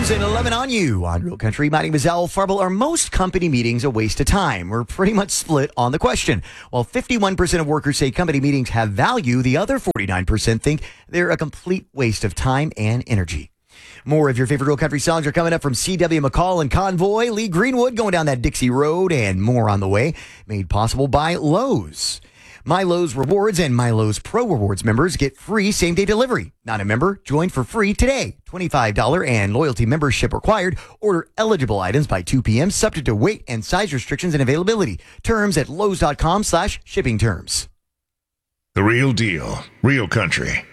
Jones and 11 on you on Real Country. My name is Al Farble. Are most company meetings a waste of time? We're pretty much split on the question. While 51% of workers say company meetings have value, the other 49% think they're a complete waste of time and energy. More of your favorite Real Country songs are coming up from C.W. McCall and Convoy, Lee Greenwood going down that Dixie Road, and more on the way, made possible by Lowe's. My Lowe's Rewards and My Lowe's Pro Rewards members get free same-day delivery. Not a member? Join for free today. $25 and loyalty membership required. Order eligible items by 2 p.m. subject to weight and size restrictions and availability. Terms at Lowe's.com/shipping terms. The Real Deal. Real Country.